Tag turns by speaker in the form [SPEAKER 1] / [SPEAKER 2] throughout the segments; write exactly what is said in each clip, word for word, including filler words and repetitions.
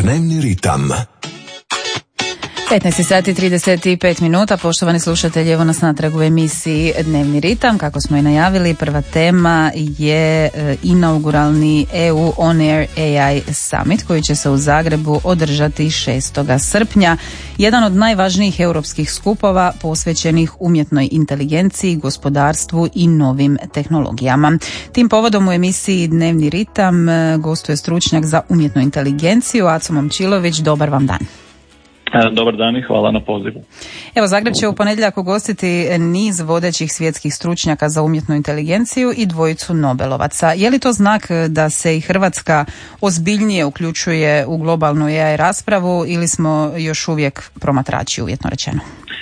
[SPEAKER 1] Dnevni ritam.
[SPEAKER 2] petnaest sati i trideset pet minuta, poštovani slušatelji, evo nas natrag u emisiji Dnevni ritam. Kako smo i najavili, prva tema je inauguralni E U On Air A I Summit koji će se u Zagrebu održati šestoga srpnja. Jedan od najvažnijih europskih skupova posvećenih umjetnoj inteligenciji, gospodarstvu i novim tehnologijama. Tim povodom u emisiji Dnevni ritam gostuje stručnjak za umjetnu inteligenciju Aco Momčilović. Dobar vam dan.
[SPEAKER 3] Dobar dan i hvala na pozivu.
[SPEAKER 2] Evo, Zagreb će u ponedjeljak ugostiti niz vodećih svjetskih stručnjaka za umjetnu inteligenciju i dvojicu Nobelovaca. Je li to znak da se i Hrvatska ozbiljnije uključuje u globalnu A I raspravu ili smo još uvijek promatrači, uvjetno rečeno?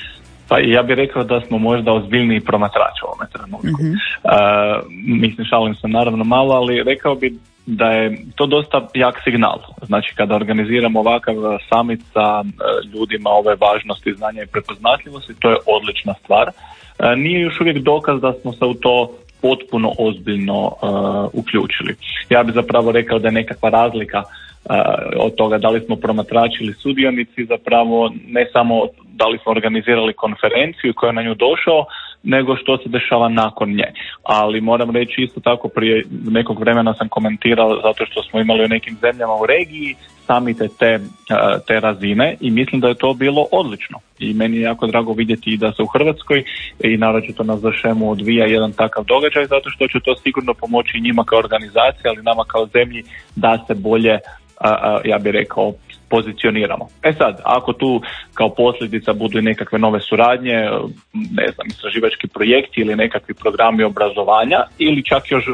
[SPEAKER 3] Pa ja bih rekao da smo možda ozbiljniji promatrači u ovome trenutku. Mm-hmm. Uh, mislim, šalim se naravno malo, ali rekao bih da je to dosta jak signal. Znači, kada organiziramo ovakav summit sa ljudima ove važnosti, znanja i prepoznatljivosti, to je odlična stvar. Nije još uvijek dokaz da smo se u to potpuno ozbiljno uh, uključili. Ja bih zapravo rekao da je nekakva razlika uh, od toga da li smo promatrači ili sudionici, zapravo ne samo da li smo organizirali konferenciju koja je na nju došao, nego što se dešava nakon nje. Ali moram reći isto tako, prije nekog vremena sam komentirao zato što smo imali u nekim zemljama u regiji samite te, te razine i mislim da je to bilo odlično. I meni je jako drago vidjeti da se u Hrvatskoj i naročito na Zašemu odvija jedan takav događaj, zato što će to sigurno pomoći njima kao organizacija, ali nama kao zemlji da se bolje, ja bih rekao, pozicioniramo. E sad, ako tu kao posljedica budu i nekakve nove suradnje, ne znam, istraživački projekti ili nekakvi programi obrazovanja ili čak još,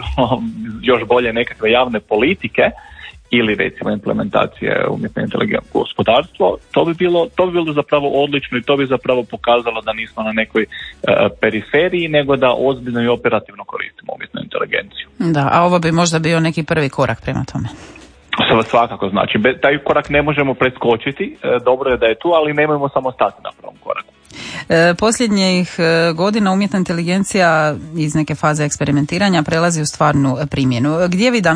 [SPEAKER 3] još bolje nekakve javne politike ili recimo implementacije umjetne inteligencije u gospodarstvo, to bi bilo, to bi bilo zapravo odlično i to bi zapravo pokazalo da nismo na nekoj uh, periferiji, nego da ozbiljno i operativno koristimo umjetnu inteligenciju.
[SPEAKER 2] Da, a ovo bi možda bio neki prvi korak prema tome.
[SPEAKER 3] Svakako, znači, taj korak ne možemo preskočiti, dobro je da je tu, ali nemojmo samo stati na prvom koraku.
[SPEAKER 2] E, posljednjih godina umjetna inteligencija iz neke faze eksperimentiranja prelazi u stvarnu primjenu. Gdje vi danas